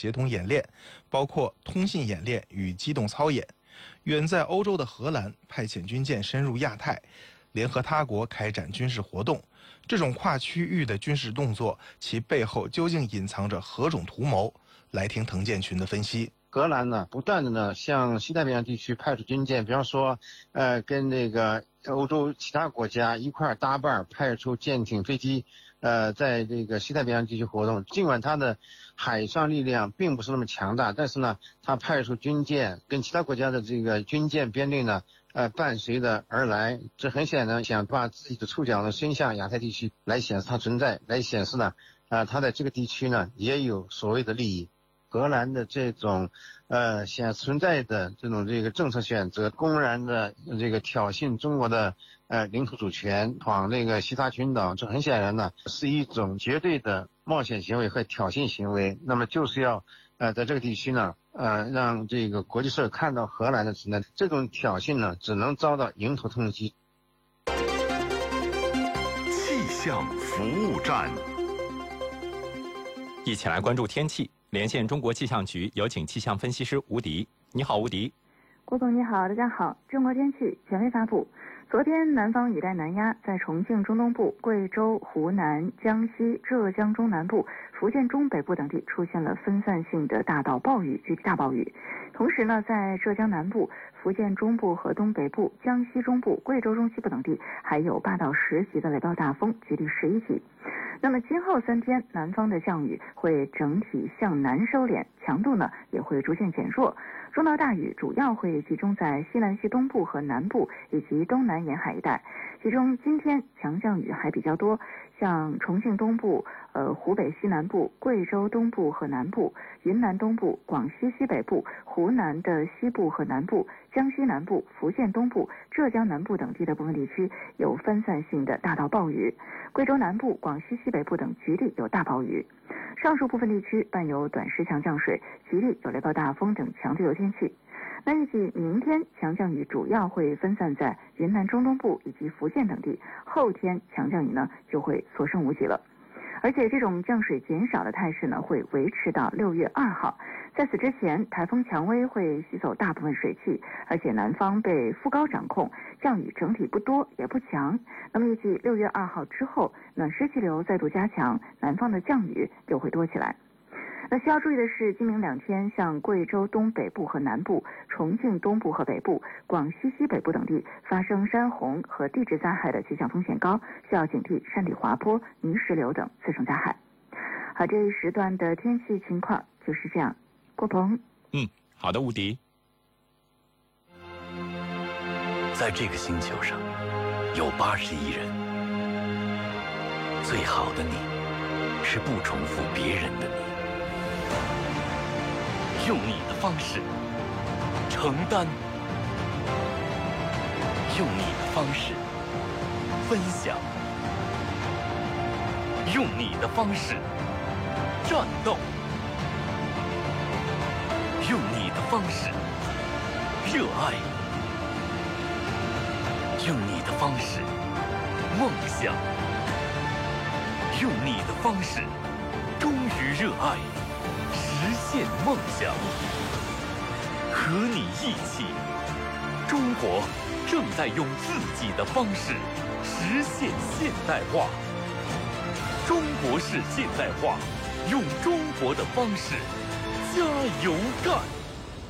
协同演练，包括通信演练与机动操演。远在欧洲的荷兰派遣军舰深入亚太，联合他国开展军事活动。这种跨区域的军事动作，其背后究竟隐藏着何种图谋？来听滕建群的分析。 荷兰呢，不断的向西太平洋地区派出军舰，比方说，跟那个欧洲其他国家一块搭伴派出舰艇、飞机，在这个西太平洋地区活动。尽管它的海上力量并不是那么强大，但是呢，它派出军舰跟其他国家的这个军舰编队呢，伴随着而来。这很显然想把自己的触角呢伸向亚太地区，来显示它存在，来显示呢，它在这个地区呢也有所谓的利益。荷兰的这种存在的这种政策选择，公然的挑衅中国的领土主权，闯这个西沙群岛，这很显然呢是一种绝对的冒险行为和挑衅行为。那么就是要在这个地区呢让这个国际社会看到荷兰的存在，这种挑衅呢只能遭到迎头痛击。 气象服务站， 一起来关注天气。连线中国气象局，有请气象分析师吴迪。你好，吴迪。 郭总你好，大家好。中国天气权威发布。昨天南方雨带南压在重庆中东部、贵州、湖南、江西、浙江中南部、福建中北部等地出现了分散性的大到暴雨及大暴雨。同时呢，在浙江南部、福建中部和东北部、江西中部、贵州中西部等地还有8到10级的雷暴大风，局地11级。那么今后3天，南方的降雨会整体向南收敛，强度呢也会逐渐减弱。中到大雨主要会集中在西南西东部和南部以及东南沿海一带，其中今天强降雨还比较多，像重庆东部、湖北西南部、贵州东部和南部、云南东部、广西西北部、湖南的西部和南部、江西南部、福建东部、浙江南部等地的部分地区有分散性的大到暴雨，贵州南部、广西西北部等局地有大暴雨。上述部分地区伴有短时强降水，局地有雷暴大风等强对流天气。那预计明天强降雨主要会分散在云南中东部以及福建等地，后天强降雨呢就会所剩无几了。而且这种降水减少的态势呢会维持到6月2号。在此之前，台风蔷薇会吸走大部分水汽，而且南方被副高掌控，降雨整体不多也不强。那么预计6月2号之后，暖湿气流再度加强，南方的降雨就会多起来。那需要注意的是，今明2天，像贵州东北部和南部、重庆东部和北部、广西西北部等地发生山洪和地质灾害的气象风险高，需要警惕山体滑坡、泥石流等次生灾害。好，这一时段的天气情况就是这样。郭鹏。 好的，吴迪。 在这个星球上，有80亿人。最好的你，是不重复别人的你。用你的方式承担，用你的方式分享，用你的方式战斗，用你的方式热爱，用你的方式梦想，用你的方式忠于热爱，实现梦想。和你一起，中国正在用自己的方式实现现代化。中国式现代化，用中国的方式加油干！